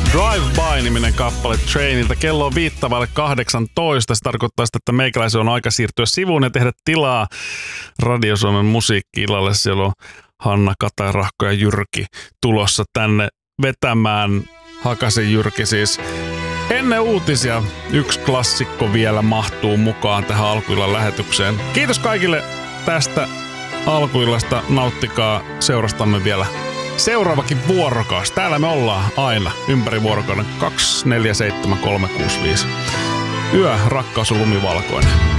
Drive-by-niminen kappale Trainilta. Kello on 7:18. Se tarkoittaa sitä, että meikäläisen on aika siirtyä sivuun ja tehdä tilaa Radio Suomen musiikki-illalle. Siellä on Hanna, Kata, Rahko ja Jyrki tulossa tänne vetämään. Hakasen Jyrki siis. Ennen uutisia yksi klassikko vielä mahtuu mukaan tähän alkuillan lähetykseen. Kiitos kaikille tästä alkuillasta. Nauttikaa seurastamme vielä seuraavakin vuorokaus. Täällä me ollaan aina ympäri vuorokauden 247 365. Yö, rakkaus on lumivalkoinen.